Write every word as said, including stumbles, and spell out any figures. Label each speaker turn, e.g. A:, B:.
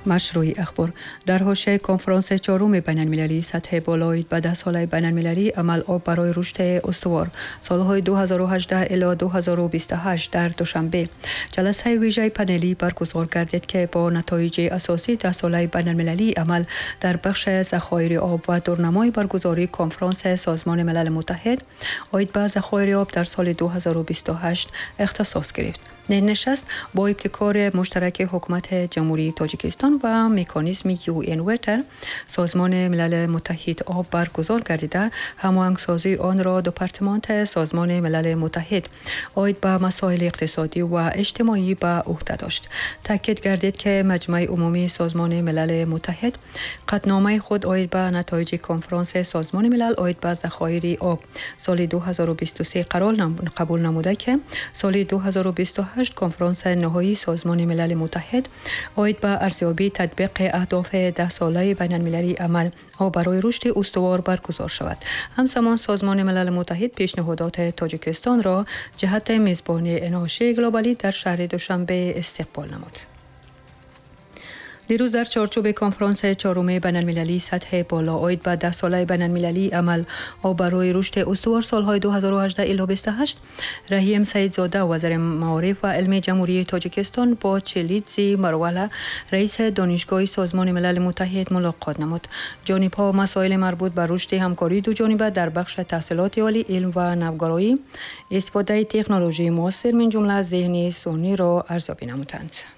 A: مشروع اخبار در حوزه کنفرانس چهارم بین المللی سطح بالای به ده ساله بین المللی عمل آب برای رشد استوار سالهای دو هزار و هجده الی دو هزار و بیست و هشت در دوشنبه جلسه ویژه پنلی برگزار گردید که با نتایج اساسی ده ساله بین المللی عمل در بخش ذخایر آب و دورنمای برگزاری کنفرانس سازمان ملل متحد آید به ذخایر آب در سال دو هزار و بیست و هشت اختصاص گرفت. این نشست با ابتکار مشترک حکومت جمهوری تاجیکستان و مکانیزم یو این واتر سازمان ملل متحد آب برگزار گردیده هماهنگسازی آن را دپارتمان سازمان ملل متحد آید به مسائل اقتصادی و اجتماعی به عهده داشت. تاکید گردید که مجمع عمومی سازمان ملل متحد قطعنامه خود آید به نتایج کنفرانس سازمان ملل آید به ذخایر آب سال دو هزار و بیست و سه قرار قبول نموده که سال دو هزار و بیست و هشت کنفرانس نهایی سازمان ملل متحد آید به ارزیابی تطبیق اهداف ده ساله بین المللی عمل و برای رشد استوار برگزار شود. همزمان سازمان ملل متحد پیشنهادات تاجیکستان را جهت میزبانی انعاشه گلوبالی در شهر دوشنبه استقبال نمود. دیروز در چارچوب کنفرانس چهارم بین المللی سطح بالا آید به ده ساله بین المللی عمل و برای رشد استوار سالهای دو هزار و هجده الی بیست و هشت رحیم سیدزاده وزیر معارف و علم جمهوری تاجیکستان با چلیدزی مروله رئیس دانشگاه سازمان ملل متحد ملاقات نمود. جانب‌ها مسائل مربوط به رشد همکاری دو جانبه در بخش تحصیلات عالی، علم و نوگرایی، استفاده تکنولوژی معاصر من جمله ذهن سونی را ارزیابی نمودند.